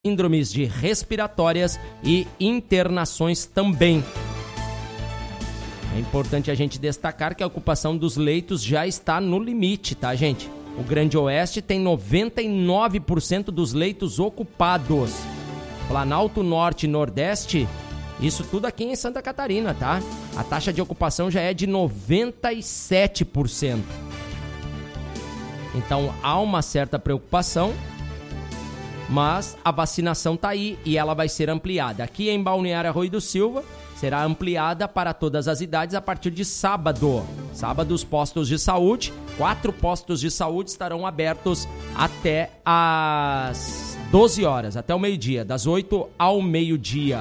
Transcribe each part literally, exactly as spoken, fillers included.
síndromes de respiratórias e internações também. É importante a gente destacar que a ocupação dos leitos já está no limite, tá, gente? O Grande Oeste tem noventa e nove por cento dos leitos ocupados. Planalto Norte e Nordeste, isso tudo aqui em Santa Catarina, tá? A taxa de ocupação já é de noventa e sete por cento. Então há uma certa preocupação, mas a vacinação tá aí e ela vai ser ampliada. Aqui em Balneário Arroio do Silva, será ampliada para todas as idades a partir de sábado. Sábado, os postos de saúde, quatro postos de saúde estarão abertos até às doze horas, até o meio-dia, das oito ao meio-dia.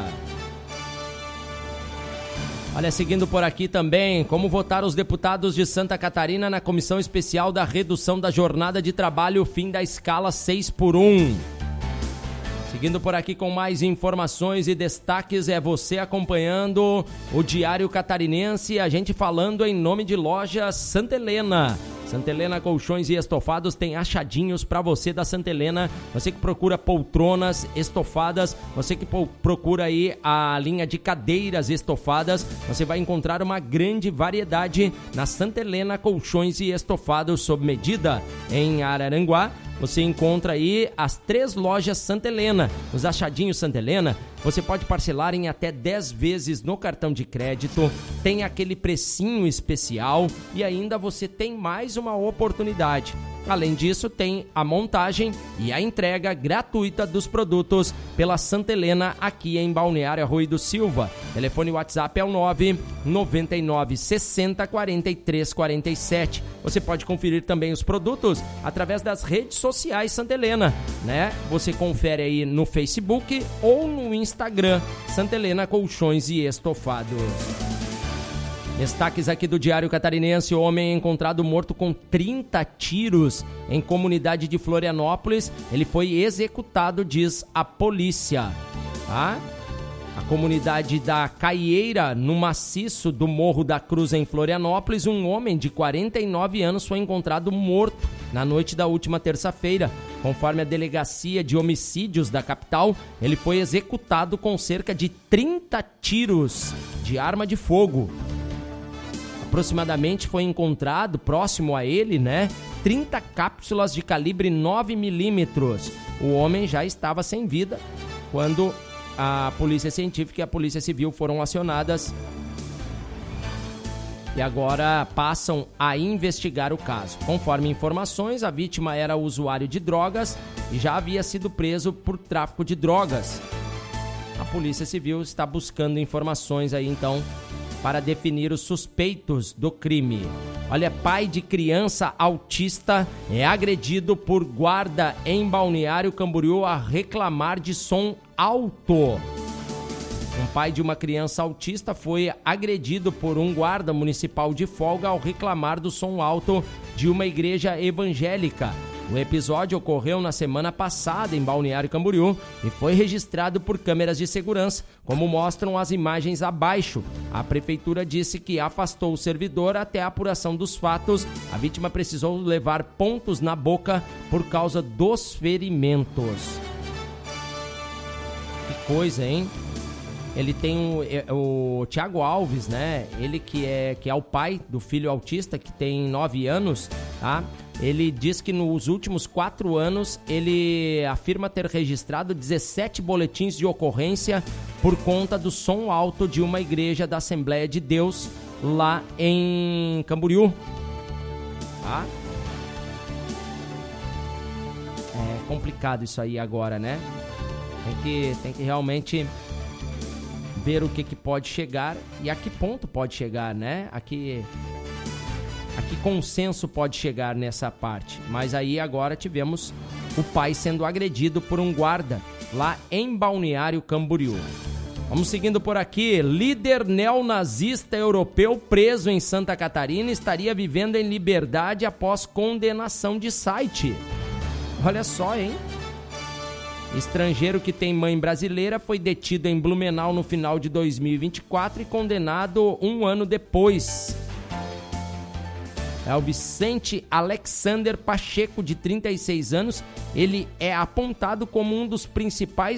Olha, seguindo por aqui também, como votaram os deputados de Santa Catarina na Comissão Especial da Redução da Jornada de Trabalho, fim da escala seis por um. Seguindo por aqui com mais informações e destaques, é você acompanhando o Diário Catarinense, a gente falando em nome de loja Santa Helena. Santa Helena Colchões e Estofados tem achadinhos para você da Santa Helena. Você que procura poltronas estofadas, você que procura aí a linha de cadeiras estofadas, você vai encontrar uma grande variedade na Santa Helena Colchões e Estofados sob medida. Em Araranguá, você encontra aí as três lojas Santa Helena. Os achadinhos Santa Helena, você pode parcelar em até dez vezes no cartão de crédito, tem aquele precinho especial e ainda você tem mais uma oportunidade. Além disso, tem a montagem e a entrega gratuita dos produtos pela Santa Helena aqui em Balneário Arroio do Silva. Telefone WhatsApp é o nove nove nove sessenta quarenta e três quarenta e sete. Você pode conferir também os produtos através das redes sociais Santa Helena, né? Você confere aí no Facebook ou no Instagram, Santa Helena Colchões e Estofados. Destaques aqui do Diário Catarinense: o homem é encontrado morto com trinta tiros em comunidade de Florianópolis. Ele foi executado, diz a polícia. Tá? A comunidade da Caieira, no maciço do Morro da Cruz, em Florianópolis, um homem de quarenta e nove anos foi encontrado morto na noite da última terça-feira. Conforme a Delegacia de Homicídios da capital, ele foi executado com cerca de trinta tiros de arma de fogo. Aproximadamente foi encontrado, próximo a ele, né, trinta cápsulas de calibre nove milímetros. O homem já estava sem vida quando a Polícia Científica e a Polícia Civil foram acionadas e agora passam a investigar o caso. Conforme informações, a vítima era usuário de drogas e já havia sido preso por tráfico de drogas. A Polícia Civil está buscando informações aí, então, para definir os suspeitos do crime. Olha, pai de criança autista é agredido por guarda em Balneário Camboriú a reclamar de som alto. Um pai de uma criança autista foi agredido por um guarda municipal de folga ao reclamar do som alto de uma igreja evangélica. O episódio ocorreu na semana passada em Balneário Camboriú e foi registrado por câmeras de segurança, como mostram as imagens abaixo. A prefeitura disse que afastou o servidor até a apuração dos fatos. A vítima precisou levar pontos na boca por causa dos ferimentos. Que coisa, hein? Ele tem o, o Thiago Alves, né? Ele que é, que é o pai do filho autista, que tem nove anos, tá? Ele diz que nos últimos quatro anos ele afirma ter registrado dezessete boletins de ocorrência por conta do som alto de uma igreja da Assembleia de Deus lá em Camboriú. Tá? É complicado isso aí agora, né? Tem que, tem que realmente ver o que, que pode chegar e a que ponto pode chegar, né? Aqui... A que consenso pode chegar nessa parte? Mas aí agora tivemos o pai sendo agredido por um guarda lá em Balneário Camboriú. Vamos seguindo por aqui. Líder neonazista europeu preso em Santa Catarina estaria vivendo em liberdade após condenação de site. Olha só, hein? Estrangeiro que tem mãe brasileira foi detido em Blumenau no final de dois mil e vinte e quatro e condenado um ano depois. É o Vicente Alexander Pacheco, de trinta e seis anos. Ele é apontado como um dos principais